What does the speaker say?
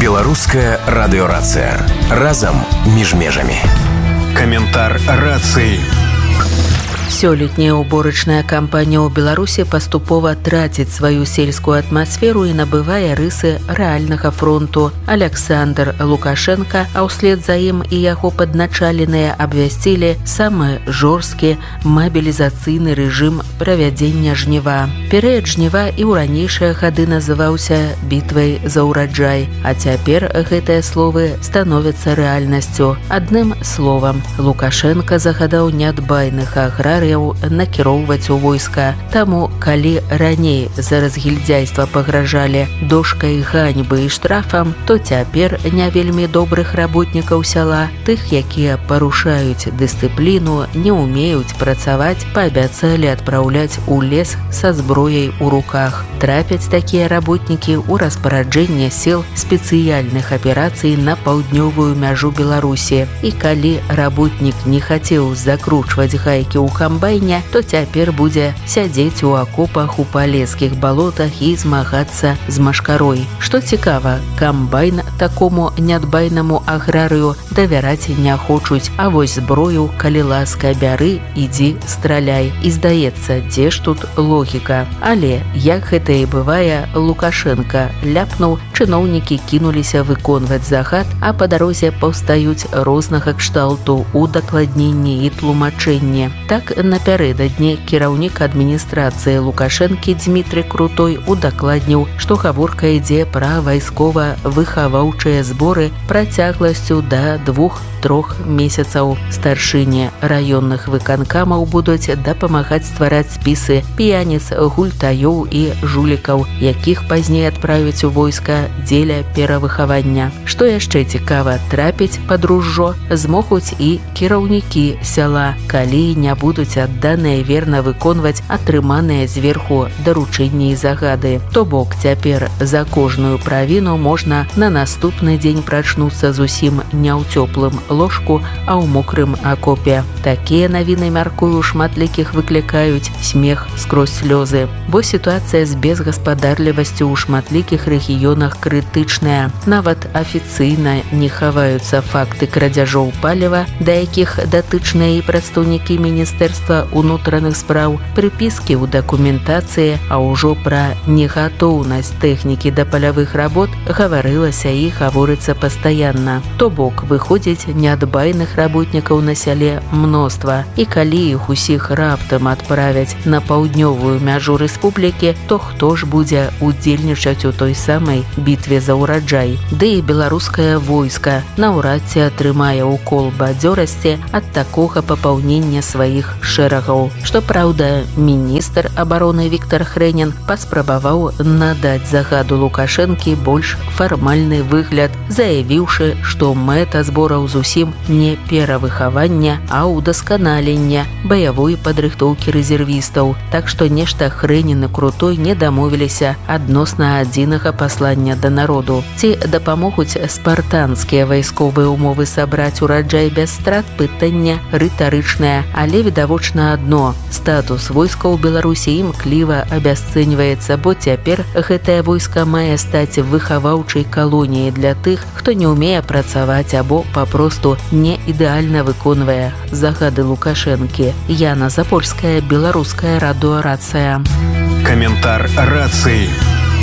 Беларуская радыёрацыя. Разам між межамі. Каментар рацыі. Сёлетняя уборачная кампанія ў Беларусі паступова траціць сваю сельскую атмасферу і набывае рысы рэальнага фронту. Александр Лукашенко, а ўслед за ім і яго падначаленыя абвясцілі самы жорсткі мабілізацыйны рэжым правядзення жніва. Перыяд жніва і ў ранейшыя гады называўся бітвай за ўраджай, а цяпер гэтыя словы становяцца рэальнасцю. Адным словам, Лукашенко загадаў нядбайных аграрыяў накіроўваць у войска. Таму, калі раней за разгільдзяйства пагражалі дошкай ганьбы і штрафам, то цяпер не вельмі добрых работнікаў сяла, тых, якія парушаюць дысцыпліну, не ўмеюць працаваць, паабяцалі адпраўляць у лес са зброяй у руках. Трапяць такія работнікі ў распараджэнне сіл спецыяльных аперацый на паўднёвую мяжу Беларусі. І калі работнік не хацеў закручваць гайкі ў камбайне, то цяпер будзе сядзець у акопах у палескіх балотах і змагацца з машкарой. Што цікава, камбайн такому нядбайнаму аграрыю давяраць не хочуць, а вось зброю, калі ласка, бяры, ідзі, страляй. І здаецца, дзе ж тут логіка? Але, як гэта і бывае, Лукашенко ляпнуў, чыноўнікі кінуліся выконваць загад, а па дарозе паўстаюць рознага кшталту удакладненні і тлумачэнні. Так, напярэдадні кіраўнік адміністрацыі Лукашэнкі Дмітрый Крутой удакладніў, што гаворка ідзе пра вайскова-выхаваўчыя зборы працягласцю да 2-3 месяцаў. Старшыні раённых выканкамаў будуць дапамагаць ствараць спісы п'яніц, гультаёў і жулікаў, якіх пазней адправяць у войска дзеля перавыхавання. Што яшчэ цікава, трапіць пад ружжо змогуць і кіраўнікі сяла, калі не будуць адданыя верна выконваць атрыманыя зверху даручэнні і загады. То бок цяпер за кожную правіну можна на наступны дзень прачнуцца зусім не ў цёплым ложку, а ў мокрым акопе. Такія навіны, мяркую, шматлікіх выклікаюць смех скрозь слёзы. Бо сітуацыя з безгаспадарлівасцю ў шматлікіх рэгіёнах крытычная. Нават афіцыйна не хаваюцца факты крадзяжоў паліва, да якіх датычныя і прадстаўнікі Міністэрства ўнутраных спраў, прыпіскі ў дакументацыі, а ўжо пра негатоўнасць тэхнікі да палявых работ гаварылася і гаворыцца пастаянна. То бок, выходзіць, нядбайных работнікаў на сяле мноства, і калі іх усіх раптам адправяць на паўднёвую мяжу рэспублікі, то хто ж будзе удзельнічаць у той самай бітве за ўраджай? Ды і беларускае войска наўрад ці атрымае ўкол бадзёрасці ад такога папаўнення сваіх шэрагаў. Што праўда, міністр абароны Віктор Хрэнін паспрабаваў надаць загаду Лукашэнкі больш фармальны выгляд, заявіўшы, што мэта збораў зусім не перавыхавання, а ўдасканалення баявой падрыхтоўкі рэзервістаў. Так што нешта Хрэнін і Крутой не дамовіліся адносна адзінага паслання да народу. Ці дапамогуць спартанскія вайсковыя умовы сабраць ураджай без страт, пытанне рытарычнае, але відавочна адно – статус войска ў Беларусі імкліва абясцэньваецца, бо цяпер гэтае войска мае стаць выхаваўчай калоніяй для тых, хто не ўмее працаваць або папросту не ідэальна выконвае загады Лукашэнкі. Яна Запольская, Беларуская радыёрацыя. Каментар рацыі.